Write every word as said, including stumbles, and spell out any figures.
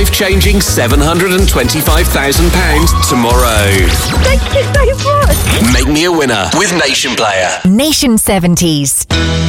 life-changing seven hundred twenty-five thousand pounds tomorrow. Thank you so much. Make me a winner with Nation Player. Nation seventies.